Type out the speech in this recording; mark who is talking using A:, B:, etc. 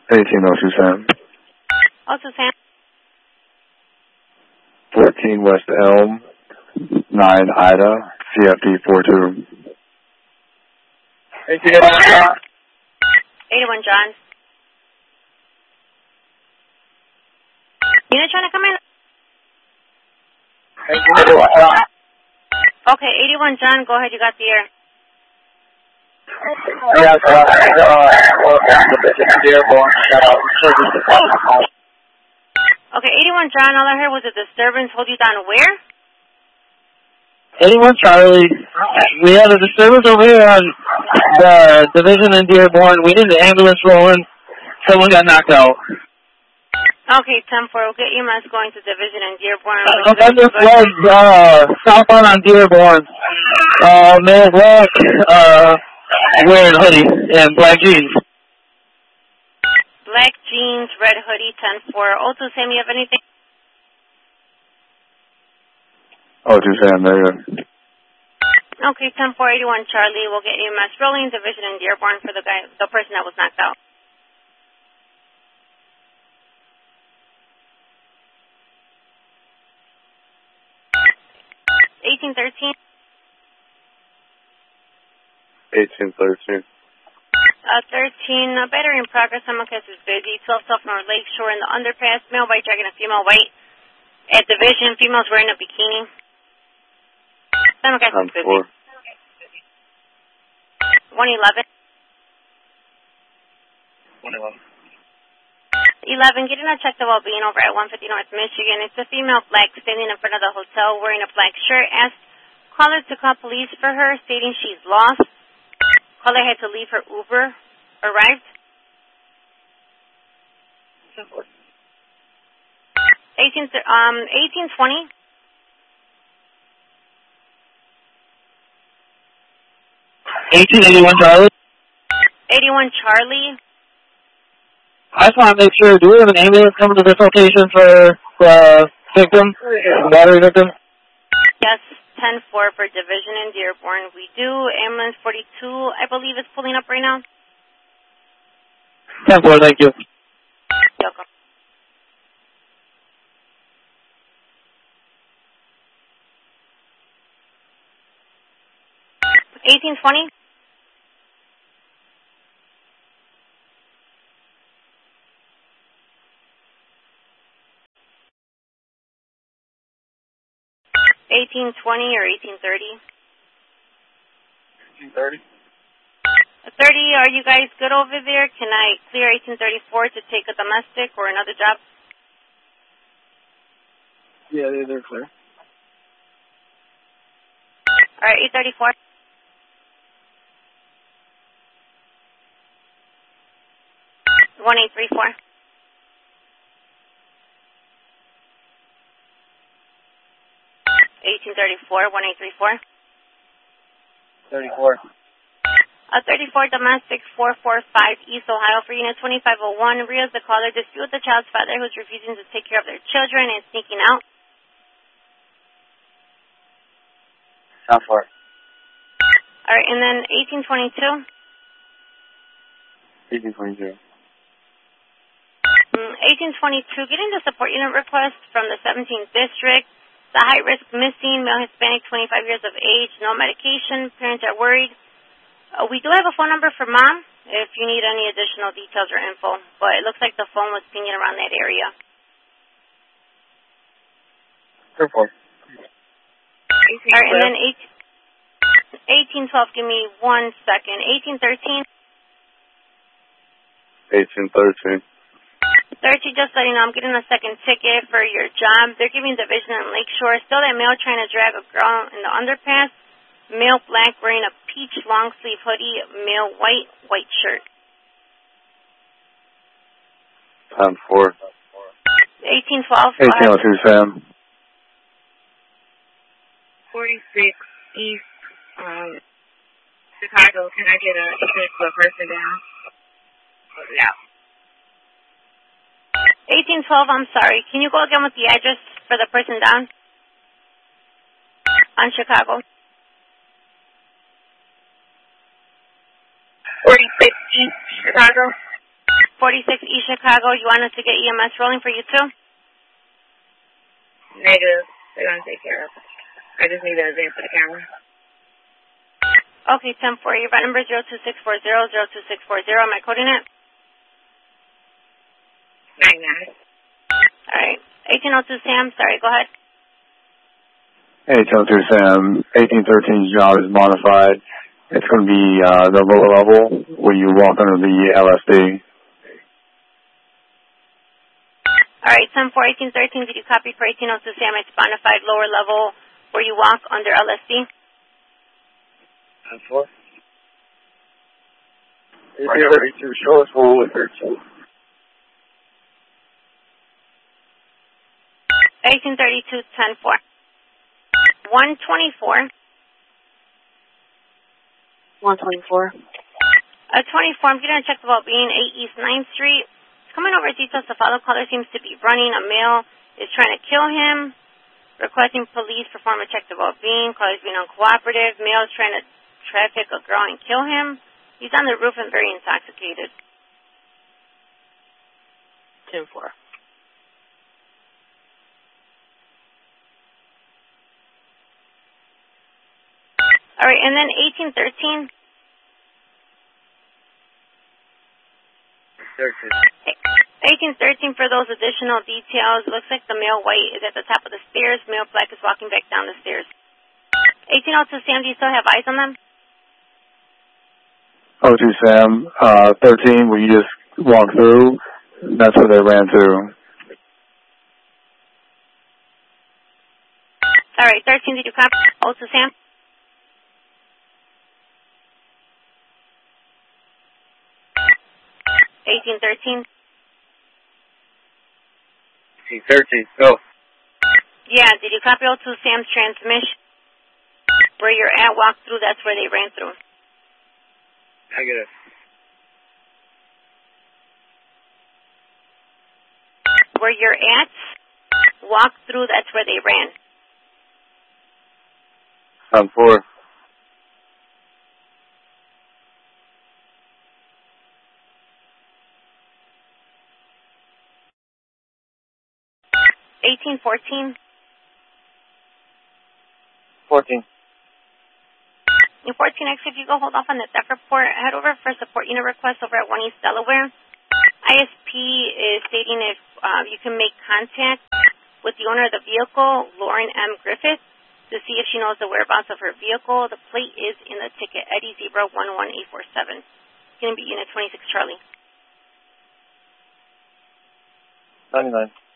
A: 1802 Sam.
B: Also Sam.
A: 14 West Elm, 9 Ida, CFD 42.
B: 81 John. Unit trying to come in? Okay, 81 John, go ahead, you got the air. Okay, 81 John, all I heard was a disturbance. Hold you down where?
C: 81 Charlie. We had a disturbance over here on the division in Dearborn. We need the ambulance rolling. Someone got knocked out.
B: Okay, 10-4, we'll get EMS going to division in Dearborn.
C: Offender was southbound on Dearborn. Male black, wearing a hoodie and black jeans.
B: Black jeans, red hoodie, 10-4. Also, Sam, you have anything?
A: Oh, 2 Sam, negative.
B: Okay, 10-4, 81 Charlie. We'll get EMS rolling division in Dearborn for the person that was knocked out. 1813.
A: 1813.
B: 13, battery in progress. Simulcast is busy. 12 South North Lakeshore in the underpass. Male white dragging a female white. At division, females wearing a bikini. Simulcast is busy. 111. 11, getting a check the well-being over at 150 North Michigan. It's a female black standing in front of the hotel wearing a black shirt. Asked caller to call police for her, stating she's lost. Caller had to leave her Uber. Arrived. 1820.
C: 1881 Charlie.
B: 81 Charlie.
C: I just want to make sure, do we have an ambulance coming to this location for the victim, the battery victim?
B: Yes, 10-4 for division in Dearborn. We do. Ambulance 42, I believe, is pulling up right now.
C: 10-4, thank you.
B: You're welcome. $18.20. 1820 or 1830?
C: 1830.
B: 30, are you guys good over there? Can I clear 1834 to take a domestic or another job?
C: Yeah, they're clear.
B: All right, 834. 1834. 1834, 1834.
C: 34.
B: 34 domestic 445 East Ohio for unit 2501. Ria's the caller. Dispute with the child's father who's refusing to take care of their children and sneaking out.
C: How far?
B: All right, and then 1822.
A: 1822.
B: 1822, getting the support unit request from the 17th district. The high-risk missing, male Hispanic, 25 years of age, no medication, parents are worried. We do have a phone number for mom if you need any additional details or info, but it looks like the phone was pinging around that area.
C: 4.
B: All right, and then 1812, give me 1 second. 1813.
A: 1813.
B: 30, just letting you know, I'm getting a second ticket for your job. They're giving division in Lakeshore. Still that male trying to drag a girl in the underpass. Male black wearing a peach long sleeve hoodie. Male white shirt.
A: 10-4.
B: 1812.
A: 1802 Sam.
D: 46 East Chicago. Can I get a ticket for a person down? Yeah.
B: 1812, I'm sorry. Can you go again with the address for the person down? On Chicago.
D: 46 East Chicago.
B: 46 East Chicago. You want us to get EMS rolling for you too?
D: Negative. They're going to take care of it. I just need an advance for the camera.
B: Okay, 10-4. Your VAN number is 02640, 02640. Am I coding it?
D: 99.
B: All right. 1802 Sam, sorry, go ahead.
A: 1802 Sam, 1813's job is modified. It's going to be the lower level where you walk under the LSD.
B: All right, 10-4, 1813. Did you copy for 1802 Sam? It's modified lower level where you walk under LSD.
A: 10-4. 1832, show us one with 13.
B: 1832, 10-4. 124.
D: 124.
B: 24, I'm going to check the well-being, 8 East 9th Street. It's coming over details. The follow caller seems to be running. A male is trying to kill him. Requesting police perform a check to well-being. Caller is being uncooperative. Male is trying to traffic a girl and kill him. He's on the roof and very intoxicated.
D: 10-4.
B: All right, and then 1813. 1813 for those additional details. Looks like the male white is at the top of the stairs. Male black is walking back down the stairs. 1802 Sam, do you still have eyes on them?
A: 02 Sam, 13 where you just walk through, that's where they ran through.
B: All right, 13, did you copy? 02 Sam? $1813.
A: 1813, go.
B: Yeah, did you copy 02 Sam's transmission? Where you're at, walk through, that's where they ran through.
A: Negative.
B: Where you're at, walk through, that's where they ran.
A: 10-4.
B: 1814.
A: 14.
B: In 14X, if you go hold off on the theft report, head over for support unit request over at 1 East Delaware. ISP is stating if you can make contact with the owner of the vehicle, Lauren M. Griffith, to see if she knows the whereabouts of her vehicle. The plate is in the ticket, Eddie Zebra 11847. It's going to be Unit 26 Charlie.
A: 99.